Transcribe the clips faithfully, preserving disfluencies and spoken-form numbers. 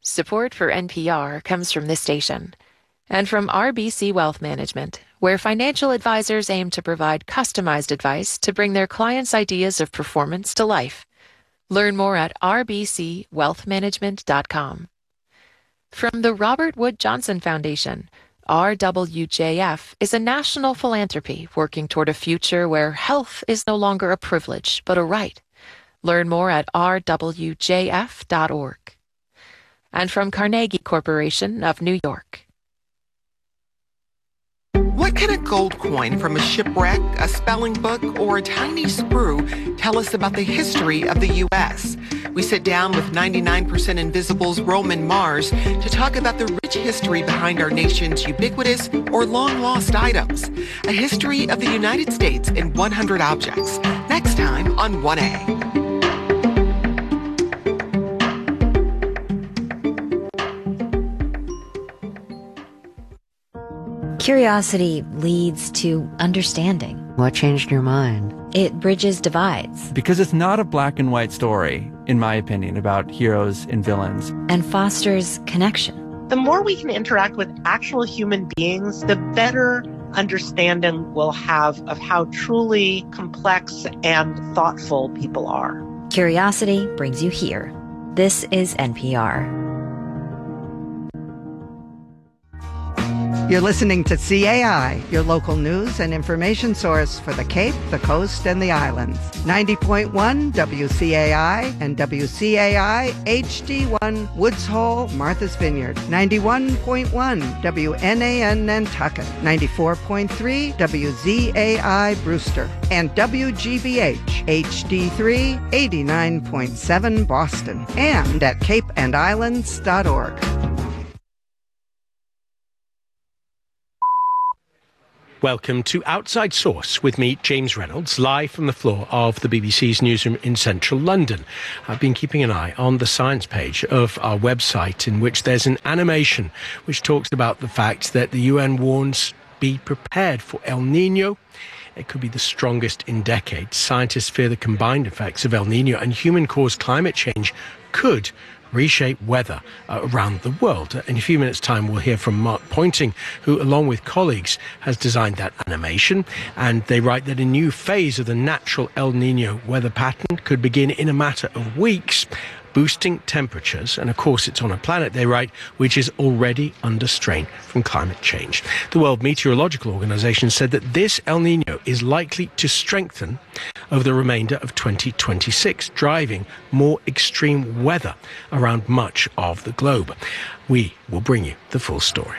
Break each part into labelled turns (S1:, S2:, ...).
S1: Support for N P R comes from this station and from R B C Wealth Management, where financial advisors aim to provide customized advice to bring their clients' ideas of performance to life. Learn more at r b c wealth management dot com. From the Robert Wood Johnson Foundation, R W J F is a national philanthropy working toward a future where health is no longer a privilege, but a right. Learn more at r w j f dot org. And from Carnegie Corporation of New York.
S2: What can a gold coin from a shipwreck, a spelling book, or a tiny screw tell us about the history of the U S? We sit down with ninety-nine percent Invisible's Roman Mars to talk about the rich history behind our nation's ubiquitous or long-lost items. A history of the United States in one hundred objects. Next time on one A.
S3: Curiosity leads to understanding.
S4: What changed your mind?
S3: It bridges divides.
S5: Because it's not a black and white story, in my opinion, about heroes and villains.
S3: And fosters connection.
S6: The more we can interact with actual human beings, the better understanding we'll have of how truly complex and thoughtful people are.
S3: Curiosity brings you here. This is N P R.
S7: You're listening to C A I, your local news and information source for the Cape, the Coast, and the Islands. ninety point one W C A I and W C A I H D one Woods Hole, Martha's Vineyard. ninety-one point one W N A N Nantucket. ninety-four point three W Z A I Brewster. And W G B H H D three eighty-nine point seven Boston. And at cape and islands dot org.
S8: Welcome to Outside Source with me, James Reynolds, live from the floor of the B B C's newsroom in central London. I've been keeping an eye on the science page of our website, in which there's an animation which talks about the fact that the U N warns be prepared for El Nino. It could be the strongest in decades. Scientists fear the combined effects of El Nino and human-caused climate change could reshape weather uh, around the world. In a few minutes' time, we'll hear from Mark Pointing, who, along with colleagues, has designed that animation. And they write that a new phase of the natural El Nino weather pattern could begin in a matter of weeks, boosting temperatures. And of course, it's on a planet, they write, which is already under strain from climate change. The World Meteorological Organization said that this El Nino is likely to strengthen over the remainder of twenty twenty-six, driving more extreme weather around much of the globe. We will bring you the full story.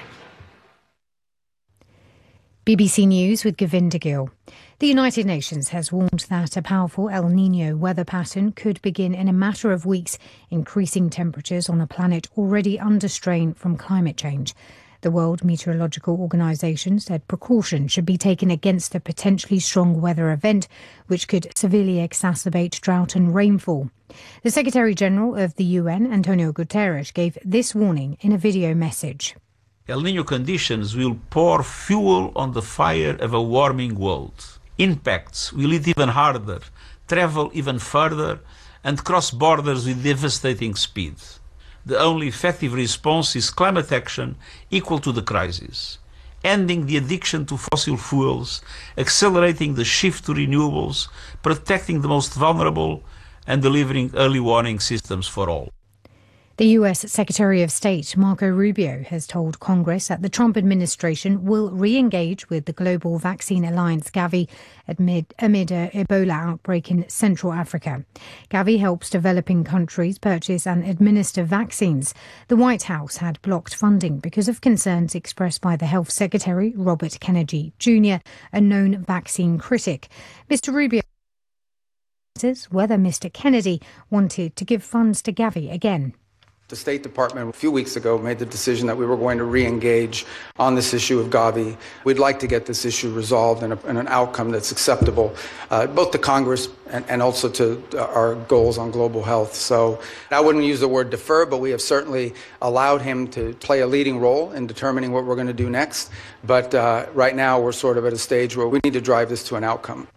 S9: B B C News with Govinda Gill. The United Nations has warned that a powerful El Nino weather pattern could begin in a matter of weeks, increasing temperatures on a planet already under strain from climate change. The World Meteorological Organization said precaution should be taken against a potentially strong weather event, which could severely exacerbate drought and rainfall. The Secretary-General of the U N, Antonio Guterres, gave this warning in a video message.
S10: El Nino conditions will pour fuel on the fire of a warming world. Impacts will hit even harder, travel even further, and cross borders with devastating speed. The only effective response is climate action equal to the crisis, ending the addiction to fossil fuels, accelerating the shift to renewables, protecting the most vulnerable, and delivering early warning systems for all.
S9: The U S Secretary of State, Marco Rubio, has told Congress that the Trump administration will re-engage with the Global Vaccine Alliance, Gavi, amid, amid an Ebola outbreak in Central Africa. Gavi helps developing countries purchase and administer vaccines. The White House had blocked funding because of concerns expressed by the Health Secretary, Robert Kennedy Junior, a known vaccine critic. Mister Rubio asks whether Mister Kennedy wanted to give funds to Gavi again.
S11: The State Department a few weeks ago made the decision that we were going to re-engage on this issue of Gavi. We'd like to get this issue resolved in, a, in an outcome that's acceptable, uh, both to Congress and, and also to our goals on global health. So I wouldn't use the word defer, but we have certainly allowed him to play a leading role in determining what we're going to do next. But uh, right now we're sort of at a stage where we need to drive this to an outcome.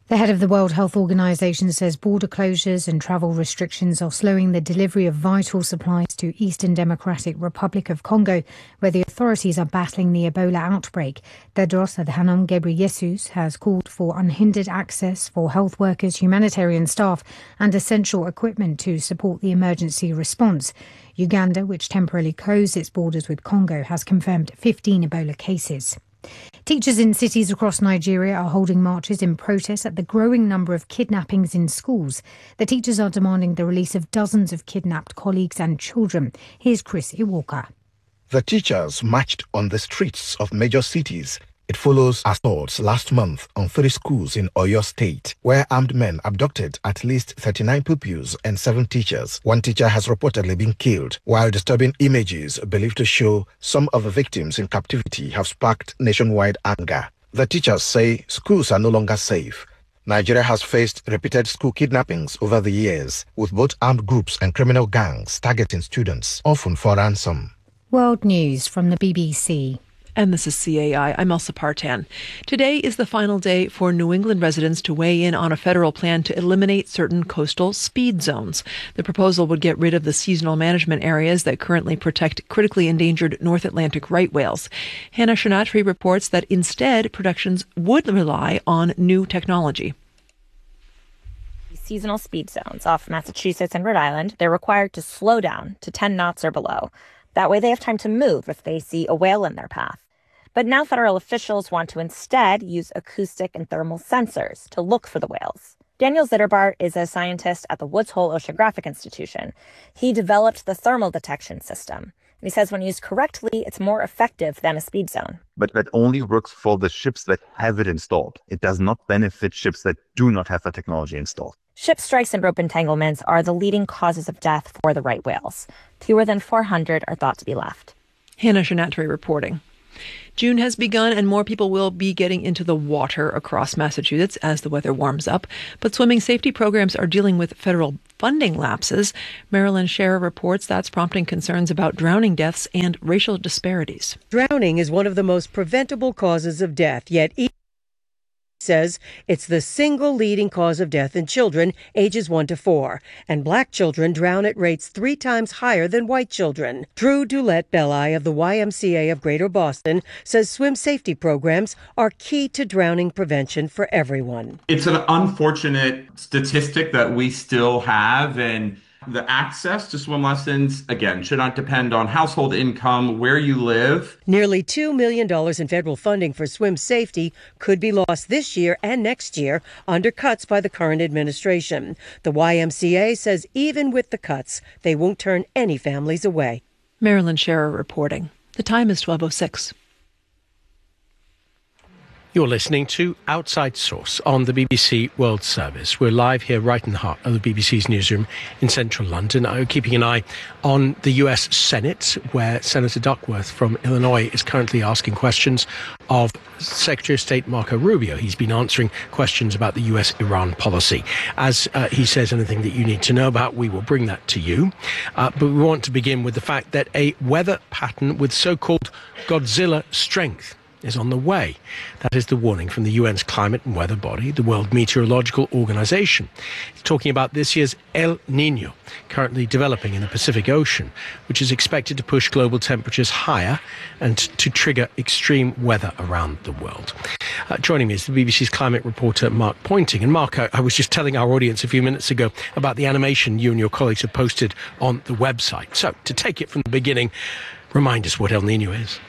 S9: The head of the World Health Organization says border closures and travel restrictions are slowing the delivery of vital supplies to Eastern Democratic Republic of Congo, where the authorities are battling the Ebola outbreak. Tedros Adhanom Ghebreyesus has called for unhindered access for health workers, humanitarian staff and essential equipment to support the emergency response. Uganda, which temporarily closed its borders with Congo, has confirmed fifteen Ebola cases. Teachers in cities across Nigeria are holding marches in protest at the growing number of kidnappings in schools. The teachers are demanding the release of dozens of kidnapped colleagues and children. Here's Chris Iwoka.
S4: The teachers marched on the streets of major cities. It follows assaults last month on three schools in Oyo State, where armed men abducted at least thirty-nine pupils and seven teachers. One teacher has reportedly been killed, while disturbing images believed to show some of the victims in captivity have sparked nationwide anger. The teachers say schools are no longer safe. Nigeria has faced repeated school kidnappings over the years, with both armed groups and criminal gangs targeting students, often for ransom.
S9: World News from the B B C.
S12: And this is C A I. I'm Elsa Partan. Today is the final day for New England residents to weigh in on a federal plan to eliminate certain coastal speed zones. The proposal would get rid of the seasonal management areas that currently protect critically endangered North Atlantic right whales. Hannah Shanatri reports that instead, productions would rely on new technology.
S13: Seasonal speed zones off Massachusetts and Rhode Island, they're required to slow down to ten knots or below. That way they have time to move if they see a whale in their path. But now federal officials want to instead use acoustic and thermal sensors to look for the whales. Daniel Zitterbart is a scientist at the Woods Hole Oceanographic Institution. He developed the thermal detection system. And he says when used correctly, it's more effective than a speed zone.
S14: But that only works for the ships that have it installed. It does not benefit ships that do not have the technology installed.
S13: Ship strikes and rope entanglements are the leading causes of death for the right whales. Fewer than four hundred are thought to be left.
S12: Hannah Shanatri reporting. June has begun and more people will be getting into the water across Massachusetts as the weather warms up. But swimming safety programs are dealing with federal funding lapses. Marilyn Scherer reports that's prompting concerns about drowning deaths and racial disparities.
S15: Drowning is one of the most preventable causes of death, yet each says it's the single leading cause of death in children ages one to four, and black children drown at rates three times higher than white children. Drew Dulett-Belli of the Y M C A of Greater Boston says swim safety programs are key to drowning prevention for everyone.
S16: It's an unfortunate statistic that we still have, and the access to swim lessons, again, should not depend on household income, where you live.
S15: Nearly two million dollars in federal funding for swim safety could be lost this year and next year under cuts by the current administration. The Y M C A says even with the cuts, they won't turn any families away.
S12: Marilyn Scherer reporting. The time is twelve oh six.
S8: You're listening to Outside Source on the B B C World Service. We're live here right in the heart of the B B C's newsroom in central London, uh, keeping an eye on the U S Senate, where Senator Duckworth from Illinois is currently asking questions of Secretary of State Marco Rubio. He's been answering questions about the U S Iran policy. As uh, he says anything that you need to know about, we will bring that to you. Uh, but we want to begin with the fact that a weather pattern with so-called Godzilla strength is on the way. That is the warning from the U N's climate and weather body, the World Meteorological Organization. It's talking about this year's El Niño, currently developing in the Pacific Ocean, which is expected to push global temperatures higher and to trigger extreme weather around the world. Uh, joining me is the B B C's climate reporter, Mark Pointing. And Mark, I, I was just telling our audience a few minutes ago about the animation you and your colleagues have posted on the website. So, to take it from the beginning, remind us what El Niño is.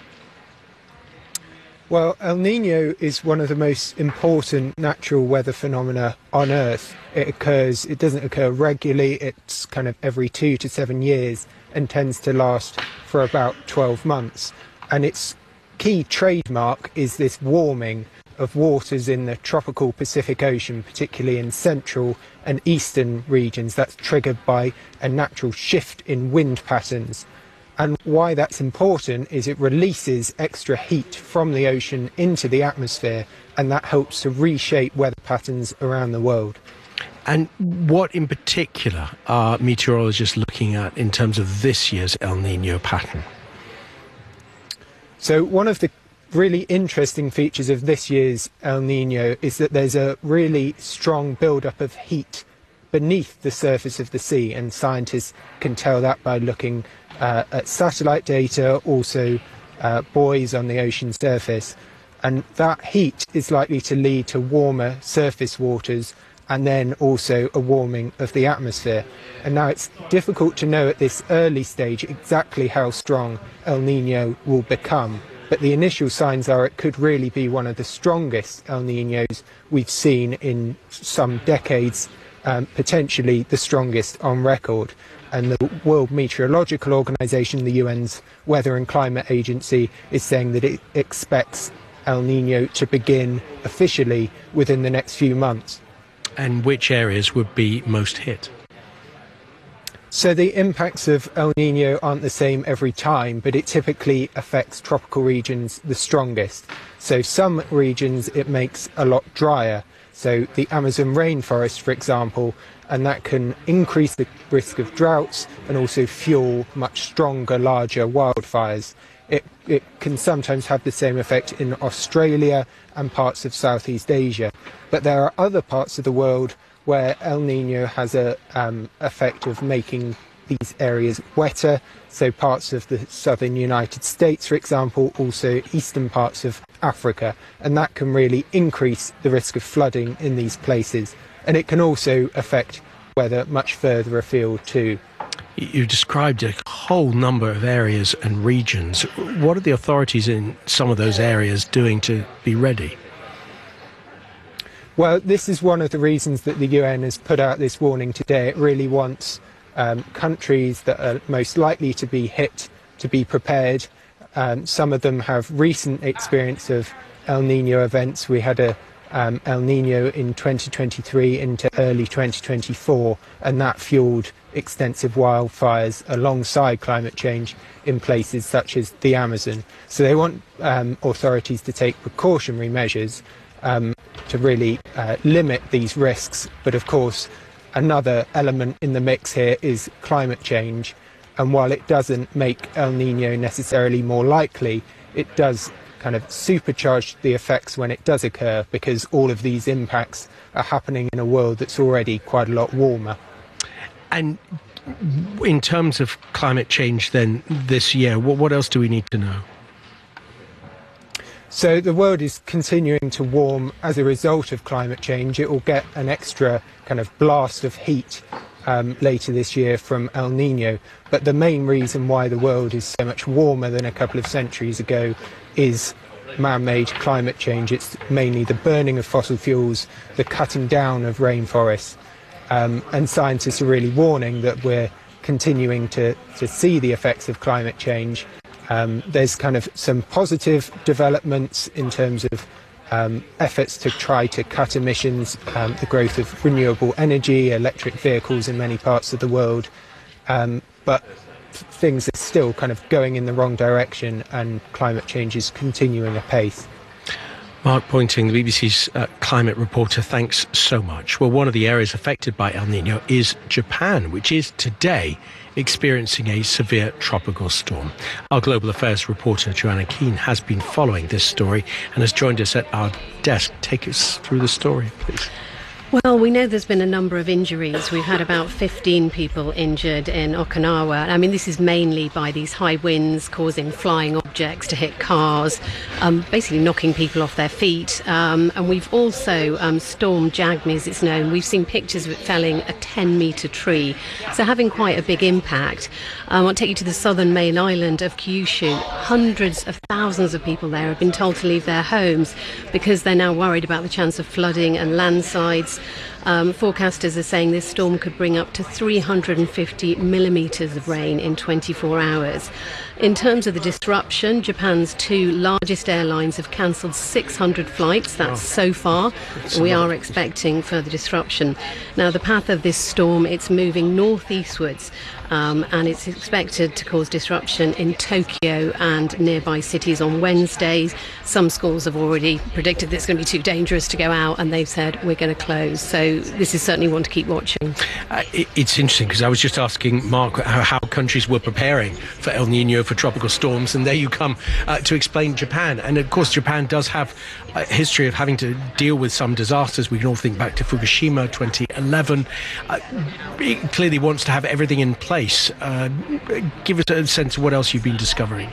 S17: Well, El Niño is one of the most important natural weather phenomena on Earth. It occurs, it doesn't occur regularly, it's kind of every two to seven years and tends to last for about twelve months. And its key trademark is this warming of waters in the tropical Pacific Ocean, particularly in central and eastern regions. That's triggered by a natural shift in wind patterns. And why that's important is it releases extra heat from the ocean into the atmosphere, and that helps to reshape weather patterns around the world.
S8: And what in particular are meteorologists looking at in terms of this year's El Niño pattern?
S17: So one of the really interesting features of this year's El Nino is that there's a really strong build-up of heat beneath the surface of the sea, and scientists can tell that by looking uh, at satellite data, also uh, buoys on the ocean surface. And that heat is likely to lead to warmer surface waters and then also a warming of the atmosphere. And now it's difficult to know at this early stage exactly how strong El Nino will become, but the initial signs are it could really be one of the strongest El Ninos we've seen in some decades, um, potentially the strongest on record. And the World Meteorological Organization, the U N's Weather and Climate Agency, is saying that it expects El Nino to begin officially within the next few months.
S8: And which areas would be most hit?
S17: So the impacts of El Nino aren't the same every time, but it typically affects tropical regions the strongest. So some regions it makes a lot drier. So the Amazon rainforest, for example, and that can increase the risk of droughts and also fuel much stronger, larger wildfires. It, it can sometimes have the same effect in Australia and parts of Southeast Asia. But there are other parts of the world where El Nino has a um, effect of making these areas wetter. So parts of the southern United States, for example, also eastern parts of Africa. And that can really increase the risk of flooding in these places. And it can also affect weather much further afield too.
S8: You described a whole number of areas and regions. What are the authorities in some of those areas doing to be ready?
S17: Well, this is one of the reasons that the U N has put out this warning today. It really wants um, countries that are most likely to be hit to be prepared. Um, some of them have recent experience of El Nino events. We had a um, El Nino in twenty twenty-three into early twenty twenty-four, and that fueled extensive wildfires alongside climate change in places such as the Amazon. So they want um, authorities to take precautionary measures um, to really uh, limit these risks. But of course, another element in the mix here is climate change. And while it doesn't make El Nino necessarily more likely, it does kind of supercharge the effects when it does occur, because all of these impacts are happening in a world that's already quite a lot warmer.
S8: And in terms of climate change then this year, what, what else do we need to know?
S17: So the world is continuing to warm as a result of climate change. It will get an extra kind of blast of heat um, later this year from El Nino. But the main reason why the world is so much warmer than a couple of centuries ago is man-made climate change. It's mainly the burning of fossil fuels, the cutting down of rainforests. Um, and scientists are really warning that we're continuing to, to see the effects of climate change. Um, there's kind of some positive developments in terms of um, efforts to try to cut emissions, um, the growth of renewable energy, electric vehicles in many parts of the world. Um, but things are still kind of going in the wrong direction, and climate change is continuing apace.
S8: Mark Pointing, the B B C's uh, climate reporter, thanks so much. Well, one of the areas affected by El Nino is Japan, which is today experiencing a severe tropical storm. Our global affairs reporter, Joanna Keane, has been following this story and has joined us at our desk. Take us through the story, please.
S18: Well, we know there's been a number of injuries. We've had about fifteen people injured in Okinawa. I mean, this is mainly by these high winds causing flying objects to hit cars, um, basically knocking people off their feet. Um, and we've also, um, Storm Jagme, as it's known, we've seen pictures of it felling a ten metre tree, so having quite a big impact. Um, I'll take you to the southern main island of Kyushu. Hundreds of thousands of people there have been told to leave their homes because they're now worried about the chance of flooding and landslides. Um, forecasters are saying this storm could bring up to three hundred fifty millimetres of rain in twenty-four hours. In terms of the disruption, Japan's two largest airlines have cancelled six hundred flights. That's so far. We are expecting further disruption. Now, the path of this storm, it's moving northeastwards. Um, and it's expected to cause disruption in Tokyo and nearby cities on Wednesdays. Some schools have already predicted that it's going to be too dangerous to go out, and they've said we're going to close. So So this is certainly one to keep watching.
S8: Uh, it, it's interesting because I was just asking Mark how, how countries were preparing for El Nino, for tropical storms, and there you come uh, to explain Japan. And of course, Japan does have a history of having to deal with some disasters. We can all think back to Fukushima twenty eleven. Uh, it clearly wants to have everything in place. Uh, give us a sense of what else you've been discovering.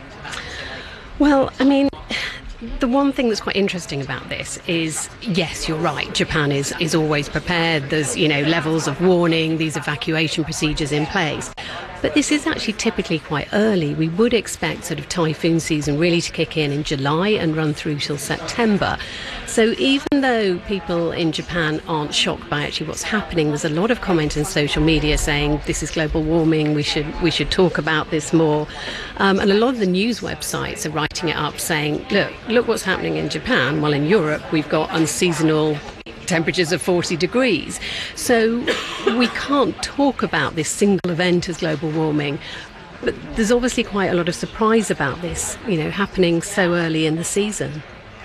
S18: Well, I mean, the one thing that's quite interesting about this is, yes, you're right, Japan is, is always prepared. There's, you know, levels of warning, these evacuation procedures in place. But this is actually typically quite early. We would expect sort of typhoon season really to kick in in July and run through till September. So even though people in Japan aren't shocked by actually what's happening, there's a lot of comment in social media saying this is global warming, we should we should talk about this more. Um, and a lot of the news websites are writing it up saying, look, look what's happening in Japan. Well, in Europe, we've got unseasonal temperatures of forty degrees. So we can't talk about this single event as global warming. But there's obviously quite a lot of surprise about this, you know, happening so early in the season.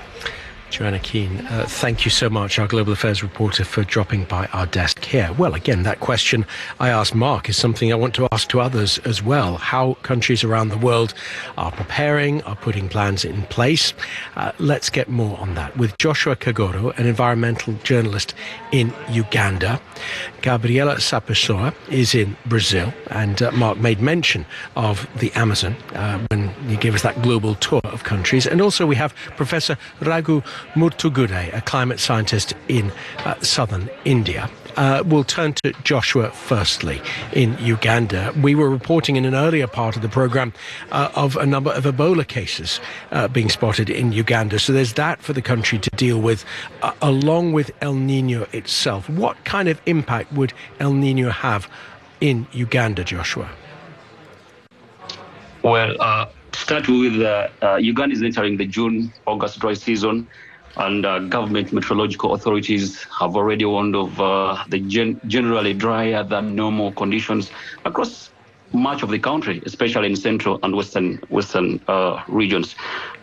S8: Joanna Keane, uh, thank you so much, our Global Affairs reporter, for dropping by our desk here. Well, again, that question I asked Mark is something I want to ask to others as well. How countries around the world are preparing, are putting plans in place. Uh, let's get more on that with Joshua Kagoro, an environmental journalist in Uganda. Gabriela Sapessoa is in Brazil, and uh, Mark made mention of the Amazon uh, when you gave us that global tour of countries. And also we have Professor Raghu Murtugure, a climate scientist in uh, southern India. Uh, we'll turn to Joshua firstly in Uganda. We were reporting in an earlier part of the program uh, of a number of Ebola cases uh, being spotted in Uganda. So there's that for the country to deal with, uh, along with El Nino itself. What kind of impact would El Nino have in Uganda, Joshua?
S19: Well, uh, start with uh, uh, Uganda is entering the June-August dry season. And uh, government meteorological authorities have already warned of uh, the gen- generally drier than normal conditions across much of the country, especially in central and western western uh, regions.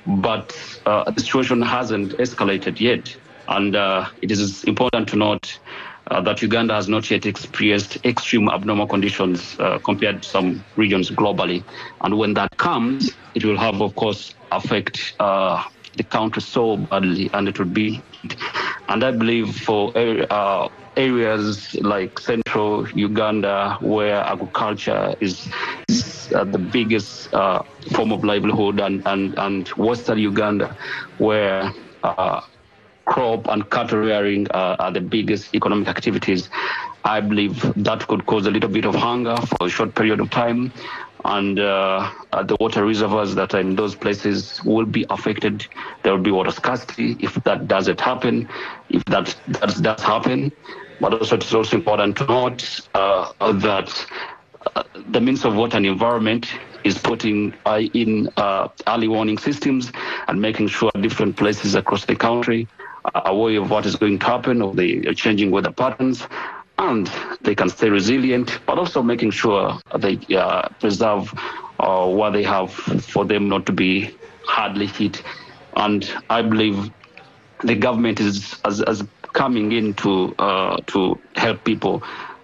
S19: But uh, the situation hasn't escalated yet, and uh, it is important to note uh, that Uganda has not yet experienced extreme abnormal conditions uh, compared to some regions globally. And when that comes, it will have, of course, affect Uh, the country so badly, and it would be, and I believe for uh, areas like central Uganda, where agriculture is uh, the biggest uh, form of livelihood, and, and, and western Uganda, where uh, crop and cattle rearing uh, are the biggest economic activities, I believe that could cause a little bit of hunger for a short period of time. And uh, the water reservoirs that are in those places will be affected. There will be water scarcity if that doesn't happen, if that, that does happen. But also it's also important to note uh, that uh, the Ministry of Water and Environment is putting uh, in uh, early warning systems and making sure different places across the country are aware of what is going to happen, of the changing weather patterns, and they can stay resilient, but also making sure they uh, preserve uh, what they have for them not to be hardly hit. And I believe the government is as, as coming in to, uh, to help people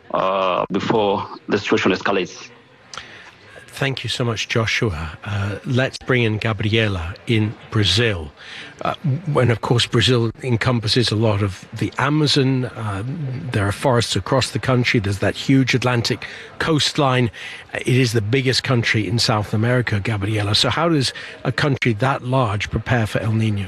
S19: uh, before the situation escalates.
S8: Thank you so much, Joshua. Uh, let's bring in Gabriela in Brazil. Uh, when, of course, Brazil encompasses a lot of the Amazon. Uh, there are forests across the country. There's that huge Atlantic coastline. It is the biggest country in South America, Gabriela. So how does a country that large prepare for El Nino?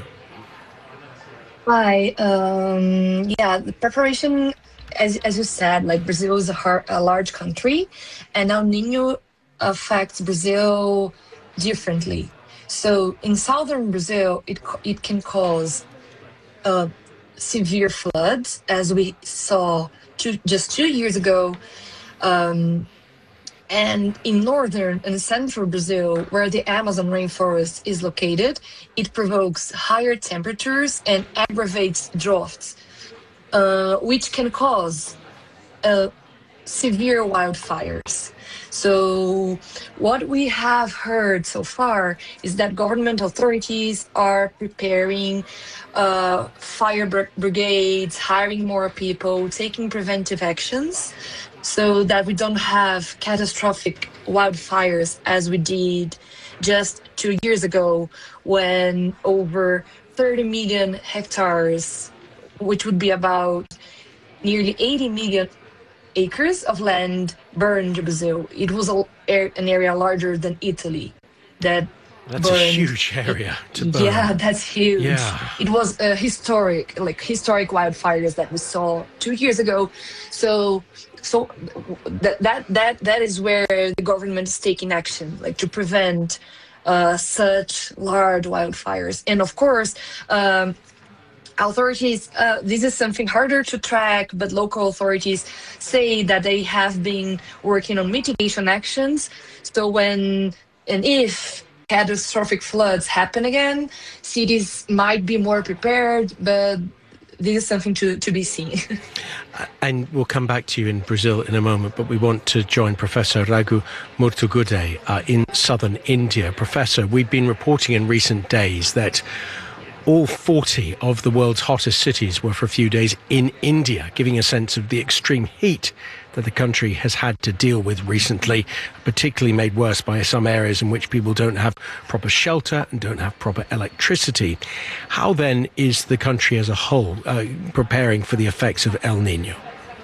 S20: Hi. Um, yeah, the preparation, as, as you said, like Brazil is a, hard, a large country, and El Nino affects Brazil differently. So in southern Brazil, it it can cause uh, severe floods, as we saw two, just two years ago. Um, and in northern and central Brazil, where the Amazon rainforest is located, it provokes higher temperatures and aggravates droughts, uh, which can cause uh, severe wildfires. So what we have heard so far is that government authorities are preparing uh, fire br- brigades, hiring more people, taking preventive actions so that we don't have catastrophic wildfires as we did just two years ago when over thirty million hectares, which would be about nearly eighty million acres of land burned in Brazil. It was a, an area larger than Italy that
S8: That's
S20: burned.
S8: a huge area to burn.
S20: Yeah, that's huge.
S8: Yeah.
S20: It was a historic, like historic wildfires that we saw two years ago. So, so that that that that is where the government is taking action, like to prevent uh, such large wildfires. And of course, um, authorities, uh, this is something harder to track, but local authorities say that they have been working on mitigation actions. So when and if catastrophic floods happen again, cities might be more prepared, but this is something to, to be seen.
S8: And we'll come back to you in Brazil in a moment, but we want to join Professor Raghu Murthugude uh, in southern India. Professor, we've been reporting in recent days that all forty of the world's hottest cities were for a few days in India, giving a sense of the extreme heat that the country has had to deal with recently, particularly made worse by some areas in which people don't have proper shelter and don't have proper electricity. How then is the country as a whole uh, preparing for the effects of El Nino?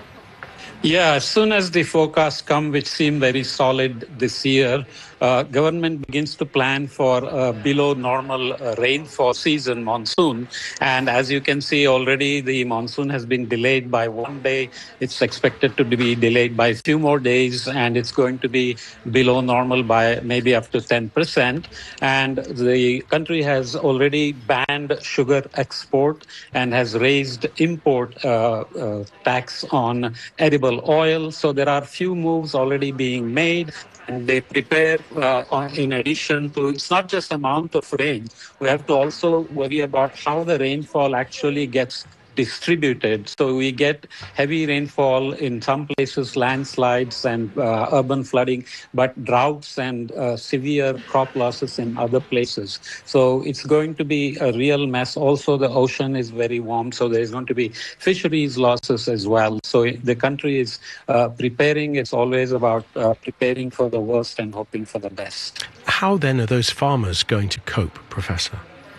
S21: Yeah, as soon as the forecasts come, which seem very solid this year, uh, government begins to plan for uh, below normal uh, rainfall season, monsoon. And as you can see already, the monsoon has been delayed by one day. It's expected to be delayed by a few more days, and it's going to be below normal by maybe up to ten percent. And the country has already banned sugar export and has raised import uh, uh, tax on edible oil. So there are few moves already being made, and they prepare uh, in addition to, it's not just amount of rain, we have to also worry about how the rainfall actually gets distributed. So we get heavy rainfall in some places, landslides and uh, urban flooding, but droughts and uh, severe crop losses in other places. So it's going to be a real mess. Also, the ocean is very warm, so there's going to be fisheries losses as well. So the country is uh, preparing. It's always about uh, preparing for the worst and hoping for the best.
S8: How then are those farmers going to cope, Professor?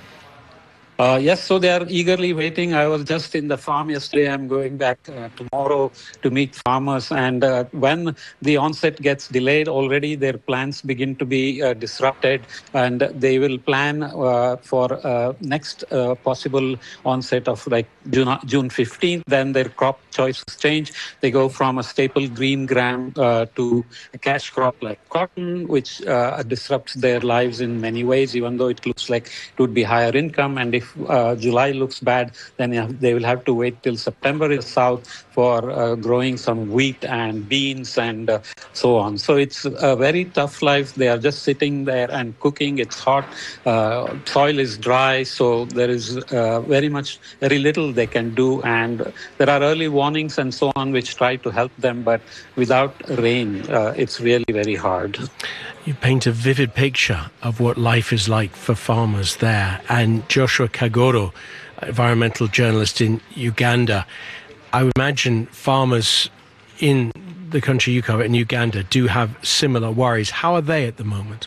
S21: Uh, yes, so they are eagerly waiting. I was just in the farm yesterday. I'm going back uh, tomorrow to meet farmers. And uh, when the onset gets delayed, already their plans begin to be uh, disrupted. And they will plan uh, for uh, next uh, possible onset of like June, June fifteenth. Then their crop choices change. They go from a staple green gram uh, to a cash crop like cotton, which uh, disrupts their lives in many ways, even though it looks like it would be higher income. And if If uh, July looks bad, then they will have to wait till September in the south for uh, growing some wheat and beans and uh, so on. So it's a very tough life. They are just sitting there and cooking. It's hot. Uh, soil is dry. So there is uh, very much, very little they can do. And there are early warnings and so on which try to help them. But without rain, uh, it's really very hard.
S8: You paint a vivid picture of what life is like for farmers there. And Joshua Kagoro, environmental journalist in Uganda, I would imagine farmers in the country you cover, in Uganda, do have similar worries. How are they at the moment?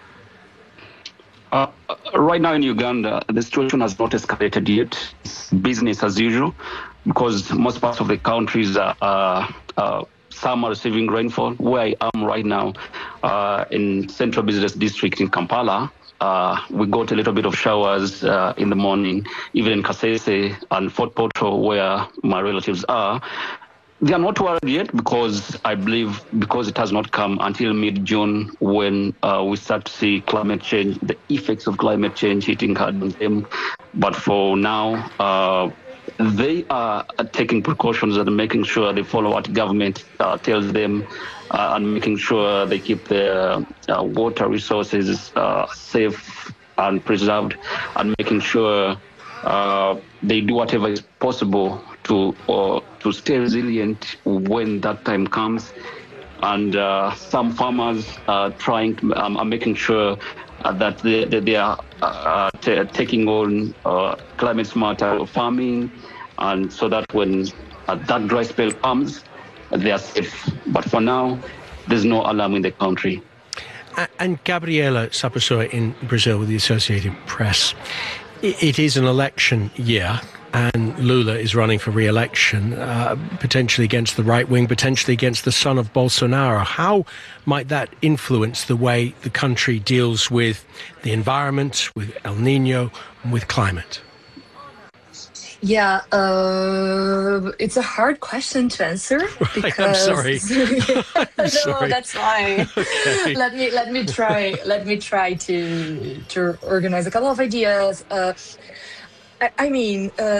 S19: Uh, right now in Uganda, the situation has not escalated yet. It's business as usual, because most parts of the countries are uh, uh, some are receiving rainfall. Where I am right now, uh, in Central Business District in Kampala, uh, we got a little bit of showers uh, in the morning, even in Kasese and Fort Portal, where my relatives are. They are not worried yet because I believe because it has not come until mid-June when uh, we start to see climate change, the effects of climate change hitting hard on them. But for now, uh, they are taking precautions and making sure they follow what government uh, tells them uh, and making sure they keep their uh, water resources uh, safe and preserved, and making sure uh, they do whatever is possible to uh, to stay resilient when that time comes. And uh, some farmers are trying to, um, are making sure uh, that they, they, they are uh, t- taking on uh, climate smart farming, and so that when uh, that dry spell comes, uh, they are safe. But for now, there's no alarm in the country.
S8: And Gabriela Sapassoa in Brazil with the Associated Press. It is an election year, and Lula is running for re-election, uh, potentially against the right wing, potentially against the son of Bolsonaro. How might that influence the way the country deals with the environment, with El Nino, and with climate?
S20: Yeah, uh, it's a hard question to answer.
S8: Right,
S20: Because
S8: I'm sorry. I'm
S20: no,
S8: sorry.
S20: that's fine.
S8: Okay.
S20: Let me let me try let me try to to organize a couple of ideas. Uh, I, I mean, uh,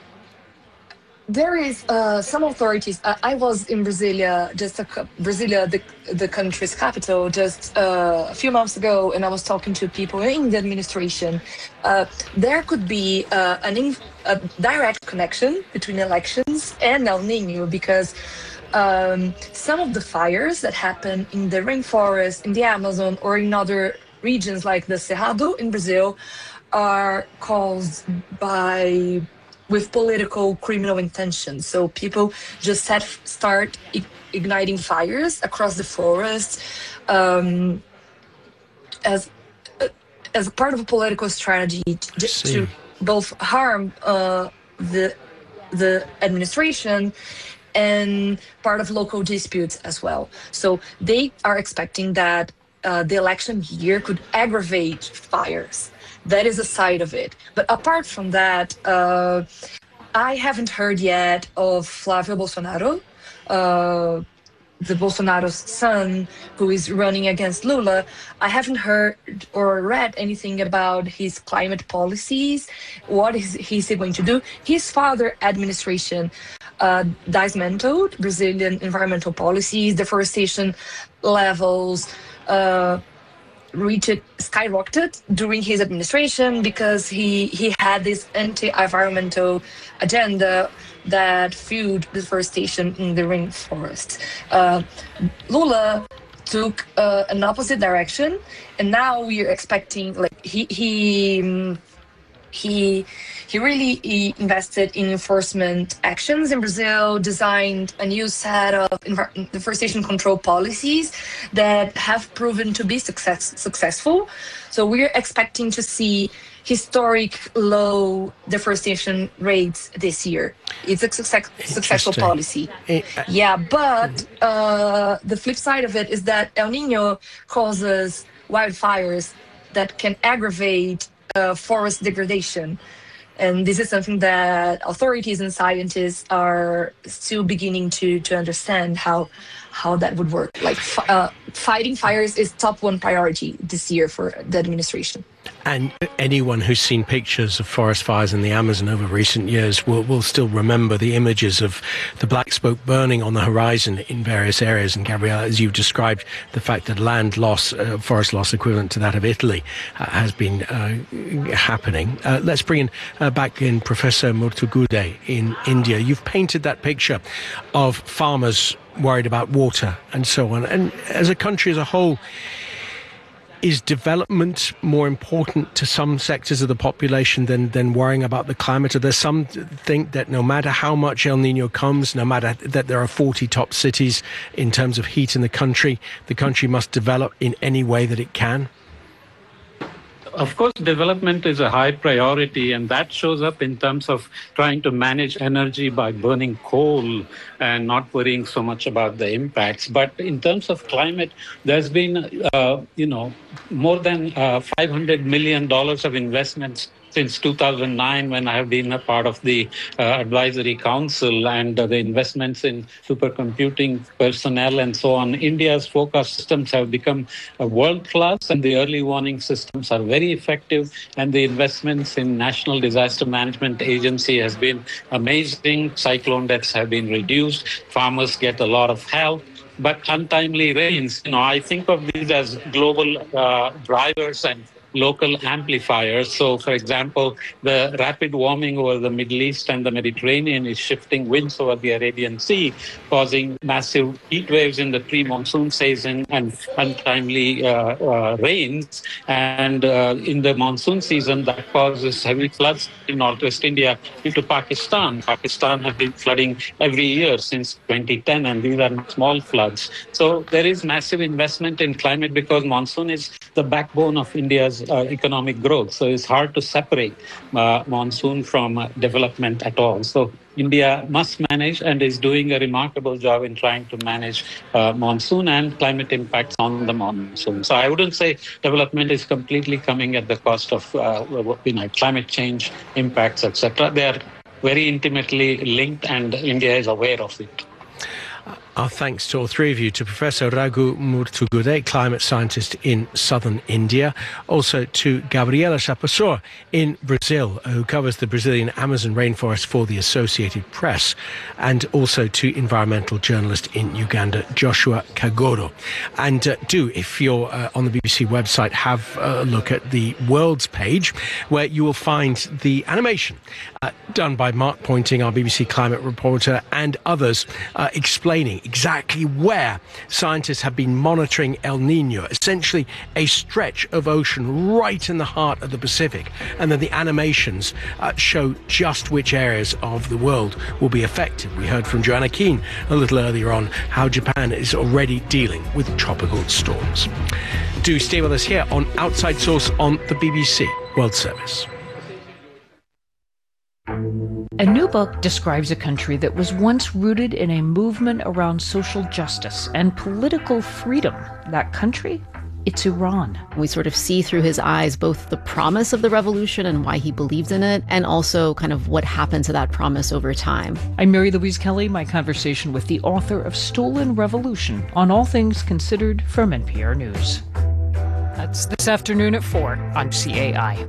S20: there is uh, some authorities. Uh, I was in Brasilia, just a, cou- Brasilia, the the country's capital, just uh, a few months ago, and I was talking to people in the administration. Uh, there could be uh, an in, a direct connection between elections and El Nino, because um, some of the fires that happen in the rainforest, in the Amazon, or in other regions like the Cerrado in Brazil are caused by with political criminal intentions. So people just set, start i- igniting fires across the forest um, as uh, as part of a political strategy to, to both harm uh, the the administration and part of local disputes as well. So they are expecting that uh, the election year could aggravate fires. That is a side of it. But apart from that, uh, I haven't heard yet of Flávio Bolsonaro, uh, the Bolsonaro's son, who is running against Lula. I haven't heard or read anything about his climate policies. What is he's going to do? His father administration uh, dismantled Brazilian environmental policies, deforestation levels, uh, reached skyrocketed during his administration because he he had this anti-environmental agenda that fueled deforestation in the rainforest. Uh, Lula took uh, an opposite direction, and now we are expecting like he he. um, He he really he invested in enforcement actions in Brazil, designed a new set of envir- deforestation control policies that have proven to be success, successful. So we're expecting to see historic low deforestation rates this year. It's a success, successful policy.
S8: It, uh,
S20: Yeah, but uh, the flip side of it is that El Nino causes wildfires that can aggravate uh, forest degradation. And this is something that authorities and scientists are still beginning to, to understand how how that would work. Like f- uh, fighting fires is top one priority this year for the administration.
S8: And anyone who's seen pictures of forest fires in the Amazon over recent years will, will still remember the images of the black smoke burning on the horizon in various areas. And Gabriela, as you've described, the fact that land loss, uh, forest loss equivalent to that of Italy uh, has been uh, happening. Uh, let's bring in uh, back in Professor Murthugude in India. You've painted that picture of farmers worried about water and so on. And as a country as a whole, is development more important to some sectors of the population than, than worrying about the climate? Or there's some think that no matter how much El Nino comes, no matter that there are forty top cities in terms of heat in the country, the country must develop in any way that it can?
S21: Of course, development is a high priority, and that shows up in terms of trying to manage energy by burning coal and not worrying so much about the impacts. But in terms of climate, there's been, uh, you know, more than uh, five hundred million dollars of investments since two thousand nine, when I have been a part of the uh, advisory council, and uh, the investments in supercomputing personnel and so on. India's forecast systems have become uh, world-class, and the early warning systems are very effective, and the investments in National Disaster Management Agency has been amazing. Cyclone deaths have been reduced. Farmers get a lot of help. But untimely rains, you know, I think of these as global uh, drivers, and local amplifiers. So, for example, the rapid warming over the Middle East and the Mediterranean is shifting winds over the Arabian Sea, causing massive heat waves in the pre-monsoon season and untimely uh, uh, rains. And uh, in the monsoon season, that causes heavy floods in northwest India into Pakistan. Pakistan has been flooding every year since twenty ten, and these are not small floods. So there is massive investment in climate because monsoon is the backbone of India's uh, economic growth. So it's hard to separate uh, monsoon from uh, development at all. So India must manage and is doing a remarkable job in trying to manage uh, monsoon and climate impacts on the monsoon. So I wouldn't say development is completely coming at the cost of uh, you know, climate change impacts, et cetera. They are very intimately linked, and India is aware of it.
S8: Our thanks to all three of you, to Professor Raghu Murthugude, climate scientist in southern India, also to Gabriela Chapassor in Brazil, who covers the Brazilian Amazon rainforest for the Associated Press, and also to environmental journalist in Uganda, Joshua Kagoro. And uh, do, if you're uh, on the B B C website, have a look at the Worlds page, where you will find the animation uh, done by Mark Pointing, our B B C climate reporter, and others uh, explaining exactly where scientists have been monitoring El Nino, essentially a stretch of ocean right in the heart of the Pacific. And then the animations uh, show just which areas of the world will be affected. We heard from Joanna Keane a little earlier on how Japan is already dealing with tropical storms. Do stay with us here on Outside Source on the B B C World Service.
S1: A new book describes a country that was once rooted in a movement around social justice and political freedom. That country? It's Iran.
S22: We sort of see through his eyes both the promise of the revolution and why he believes in it, and also kind of what happened to that promise over time.
S1: I'm Mary Louise Kelly, my conversation with the author of Stolen Revolution on All Things Considered from N P R News. That's this afternoon at four on C A I.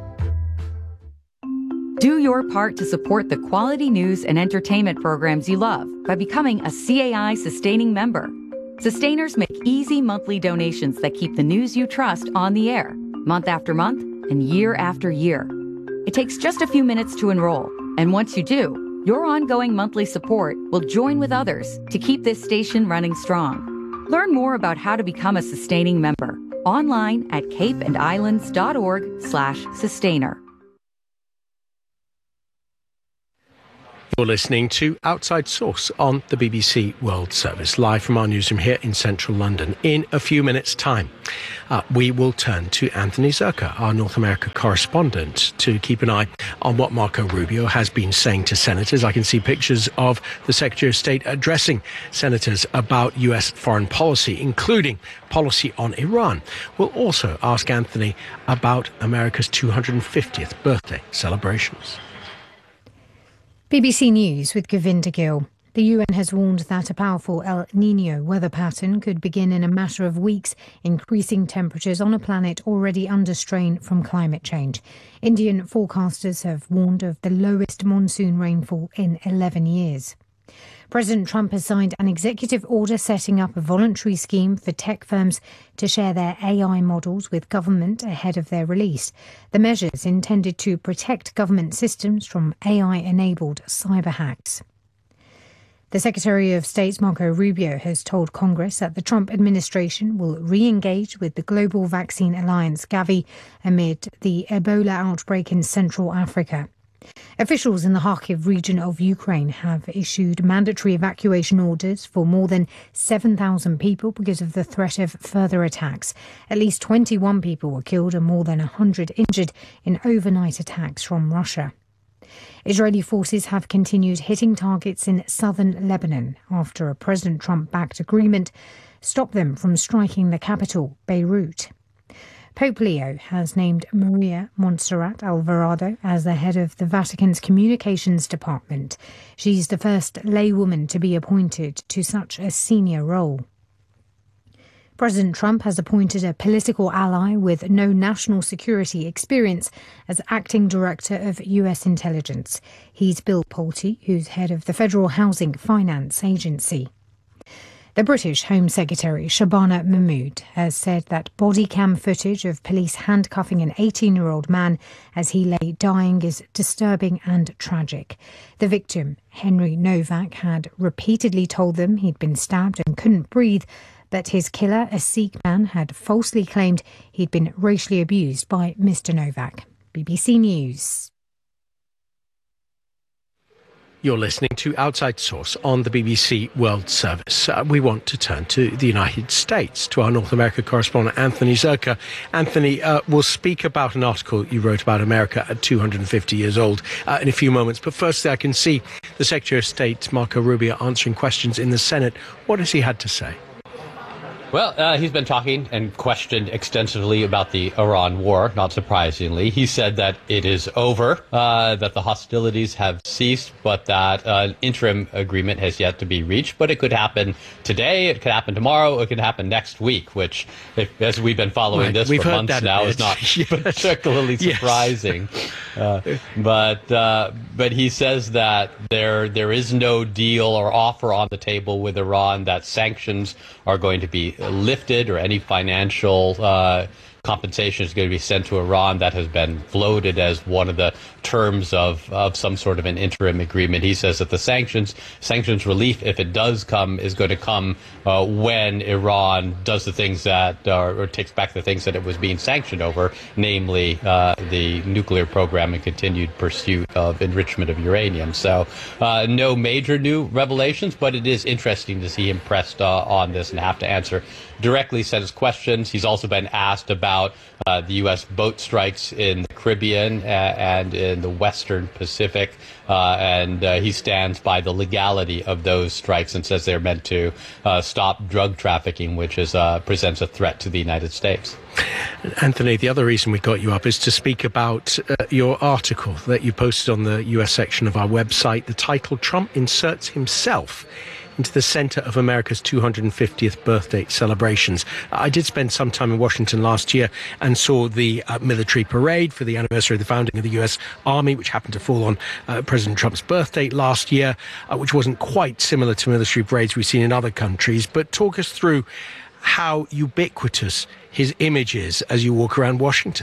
S23: Do your part to support the quality news and entertainment programs you love by becoming a C A I sustaining member. Sustainers make easy monthly donations that keep the news you trust on the air, month after month and year after year. It takes just a few minutes to enroll, and once you do, your ongoing monthly support will join with others to keep this station running strong. Learn more about how to become a sustaining member online at capeandislands.org slash sustainer.
S8: You're listening to Outside Source on the B B C World Service, live from our newsroom here in central London. In a few minutes' time, uh, we will turn to Anthony Zerka, our North America correspondent, to keep an eye on what Marco Rubio has been saying to senators. I can see pictures of the Secretary of State addressing senators about U S foreign policy, including policy on Iran. We'll also ask Anthony about America's two hundred fiftieth birthday celebrations.
S9: B B C News with Govinda Gill. The U N has warned that a powerful El Nino weather pattern could begin in a matter of weeks, increasing temperatures on a planet already under strain from climate change. Indian forecasters have warned of the lowest monsoon rainfall in eleven years. President Trump has signed an executive order setting up a voluntary scheme for tech firms to share their A I models with government ahead of their release. The measure is intended to protect government systems from A I-enabled cyber hacks. The Secretary of State, Marco Rubio, has told Congress that the Trump administration will re-engage with the Global Vaccine Alliance, Gavi, amid the Ebola outbreak in Central Africa. Officials in the Kharkiv region of Ukraine have issued mandatory evacuation orders for more than seven thousand people because of the threat of further attacks. At least twenty-one people were killed and more than one hundred injured in overnight attacks from Russia. Israeli forces have continued hitting targets in southern Lebanon after a President Trump-backed agreement stopped them from striking the capital, Beirut. Pope Leo has named Maria Montserrat Alvarado as the head of the Vatican's communications department. She's the first laywoman to be appointed to such a senior role. President Trump has appointed a political ally with no national security experience as acting director of U S intelligence. He's Bill Pulte, who's head of the Federal Housing Finance Agency. The British Home Secretary Shabana Mahmood has said that body cam footage of police handcuffing an eighteen-year-old man as he lay dying is disturbing and tragic. The victim, Henry Novak, had repeatedly told them he'd been stabbed and couldn't breathe, but his killer, a Sikh man, had falsely claimed he'd been racially abused by Mister Novak. B B C News.
S8: You're listening to Outside Source on the B B C World Service. Uh, we want to turn to the United States, to our North America correspondent, Anthony Zerka. Anthony, uh, we'll speak about an article you wrote about America at two hundred fifty years old uh, in a few moments. But firstly, I can see the Secretary of State, Marco Rubio, answering questions in the Senate. What has he had to say?
S2: Well, uh, he's been talking and questioned extensively about the Iran war, not surprisingly. He said that it is over, uh, that the hostilities have ceased, but that uh, an interim agreement has yet to be reached. But it could happen today, it could happen tomorrow, it could happen next week, which, if, as we've been following right. this We've for months now, is not yes. particularly surprising. Yes. Uh, but uh, but he says that there there is no deal or offer on the table with Iran, that sanctions are going to be lifted or any financial uh, compensation is going to be sent to Iran. That has been floated as one of the terms of, of some sort of an interim agreement. He says that the sanctions sanctions relief, if it does come, is going to come uh, when Iran does the things that, uh, or takes back the things that it was being sanctioned over, namely uh, the nuclear program and continued pursuit of enrichment of uranium. So uh, no major new revelations, but it is interesting to see him pressed uh, on this and have to answer directly Senate's questions. He's also been asked about uh, the U S boat strikes in the Caribbean uh, and in the Western Pacific, uh, and uh, he stands by the legality of those strikes and says they're meant to uh, stop drug trafficking, which is uh, presents a threat to the United States.
S8: Anthony, the other reason we got you up is to speak about uh, your article that you posted on the U S section of our website. The title, Trump Inserts Himself into the center of America's two hundred fiftieth birthday celebrations. I did spend some time in Washington last year and saw the uh, military parade for the anniversary of the founding of the U S Army, which happened to fall on uh, President Trump's birthday last year, uh, which wasn't quite similar to military parades we've seen in other countries. But talk us through how ubiquitous his image is as you walk around Washington.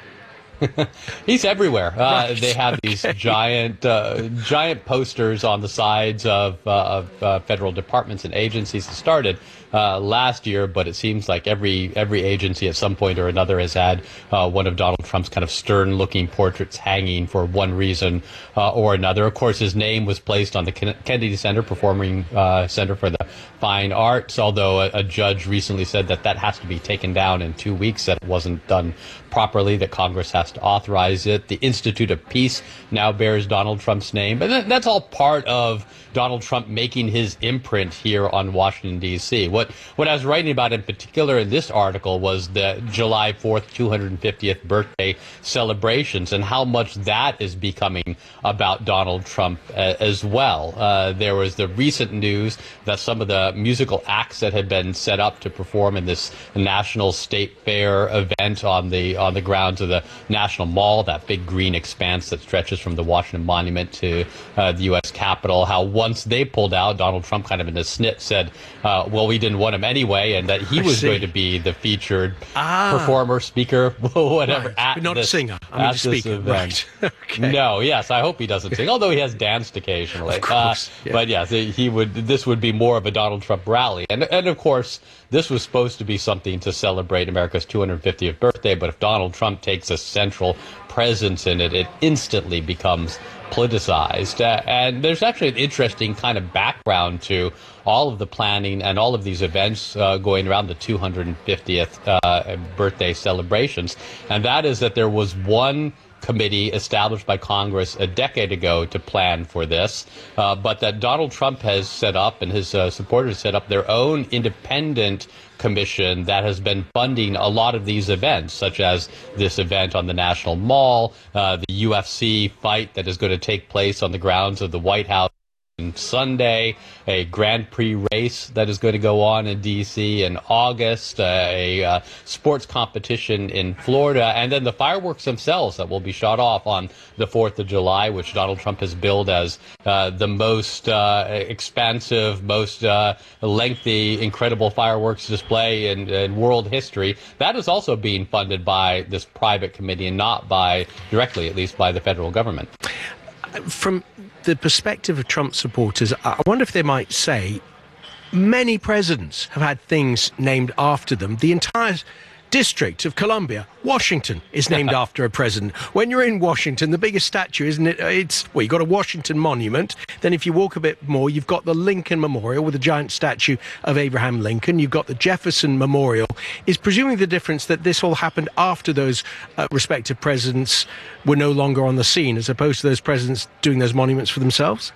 S2: He's everywhere. Uh,
S8: right.
S2: They have these okay. giant, uh, giant posters on the sides of, uh, of uh, federal departments and agencies. It started uh, last year, but it seems like every every agency at some point or another has had uh, one of Donald Trump's kind of stern-looking portraits hanging for one reason uh, or another. Of course, his name was placed on the Kennedy Center, Performing uh, Center for the Fine Arts, although a, a judge recently said that that has to be taken down in two weeks, that it wasn't done properly, that Congress has to authorize it. The Institute of Peace now bears Donald Trump's name. But that's all part of Donald Trump making his imprint here on Washington, D C. What what I was writing about in particular in this article was the July fourth, two hundred fiftieth birthday celebrations and how much that is becoming about Donald Trump uh, as well. Uh, there was the recent news that some of the musical acts that had been set up to perform in this National State Fair event on the on the grounds of the National Mall, that big green expanse that stretches from the Washington Monument to uh, the U S Capitol, how once they pulled out, Donald Trump kind of in a snit said, uh, well, we didn't want him anyway, and that he I was see. going to be the featured ah. performer, speaker, whatever.
S8: Right.
S2: At
S8: Not
S2: this,
S8: a singer. I mean, a speaker. Event. Right. Okay.
S2: No, yes, I hope he doesn't sing, although he has danced occasionally.
S8: Of course.
S2: Uh,
S8: yeah.
S2: But yes, he would. This would be more of a Donald Trump rally, and and of course, this was supposed to be something to celebrate America's two hundred fiftieth birthday. But if Donald Trump takes a central presence in it, it instantly becomes politicized. Uh, and there's actually an interesting kind of background to all of the planning and all of these events uh, going around the two hundred fiftieth uh, birthday celebrations. And that is that there was one committee established by Congress a decade ago to plan for this, uh, but that Donald Trump has set up and his uh, supporters set up their own independent commission that has been funding a lot of these events, such as this event on the National Mall, uh, the U F C fight that is going to take place on the grounds of the White House. Sunday, a Grand Prix race that is going to go on in D C in August, uh, a uh, sports competition in Florida, and then the fireworks themselves that will be shot off on the fourth of July, which Donald Trump has billed as uh, the most uh, expansive, most uh, lengthy, incredible fireworks display in, in world history. That is also being funded by this private committee and not by, directly at least, by the federal government.
S8: From the perspective of Trump supporters, I wonder if they might say many presidents have had things named after them. The entire District of Columbia, Washington, is named after a president. When you're in Washington, the biggest statue, isn't it? It's, well, you've got a Washington Monument. Then if you walk a bit more, you've got the Lincoln Memorial with a giant statue of Abraham Lincoln. You've got the Jefferson Memorial. Is presumably the difference that this all happened after those uh, respective presidents were no longer on the scene, as opposed to those presidents doing those monuments for themselves?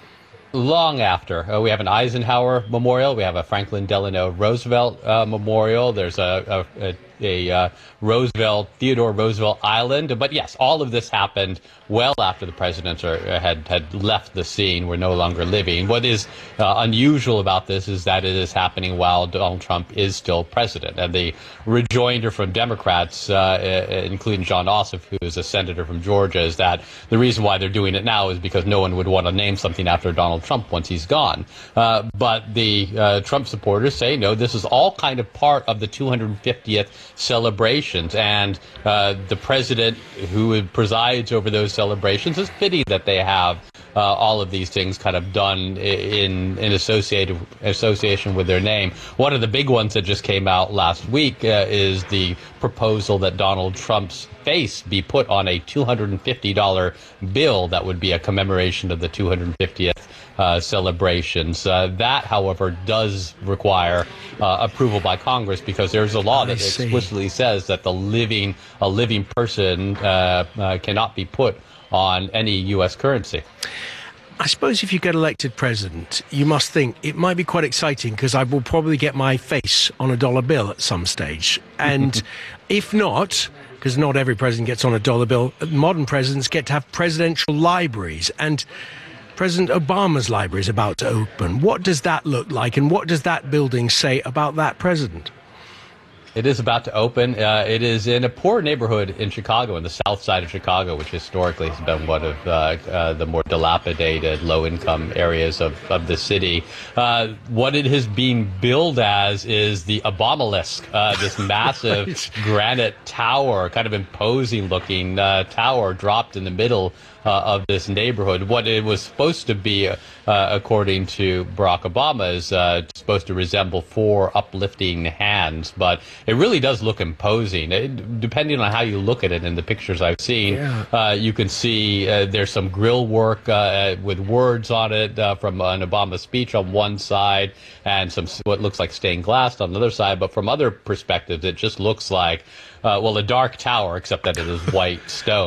S2: Long after. Uh, we have an Eisenhower Memorial. We have a Franklin Delano Roosevelt uh, Memorial. There's a, a, a, a uh, Roosevelt, Theodore Roosevelt Island. But yes, all of this happened well after the presidents are, had, had left the scene, were no longer living. What is uh, unusual about this is that it is happening while Donald Trump is still president. And the rejoinder from Democrats, uh, including John Ossoff, who is a senator from Georgia, is that the reason why they're doing it now is because no one would want to name something after Donald Trump once he's gone. Uh, but the uh, Trump supporters say, no, this is all kind of part of the two hundred fiftieth celebrations. And uh, the president who presides over those celebrations, is fitting that they have uh, all of these things kind of done in in associated association with their name. One of the big ones that just came out last week uh, is the proposal that Donald Trump's face be put on a two hundred fifty dollar bill that would be a commemoration of the two hundred fiftieth uh, celebrations. Uh, that, however, does require uh, approval by Congress, because there's a law that explicitly says that the living a living person uh, uh, cannot be put on any U S currency.
S8: I suppose if you get elected president, you must think it might be quite exciting, because I will probably get my face on a dollar bill at some stage. And if not, because not every president gets on a dollar bill, modern presidents get to have presidential libraries. And President Obama's library is about to open. What does that look like, and what does that building say about that president?
S2: It is about to open. Uh, it is in a poor neighborhood in Chicago, in the south side of Chicago, which historically has been one of uh, uh, the more dilapidated, low-income areas of, of the city. Uh, what it is being billed as is the Obamalisk, uh, this massive right. granite tower, kind of imposing-looking uh, tower dropped in the middle Uh, of this neighborhood. What it was supposed to be, uh, according to Barack Obama, is uh, supposed to resemble four uplifting hands, but it really does look imposing. It, depending on how you look at it in the pictures I've seen, yeah. uh, you can see uh, there's some grill work uh, with words on it uh, from an Obama speech on one side, and some what looks like stained glass on the other side. But from other perspectives, it just looks like, uh, well, a dark tower, except that it is white stone.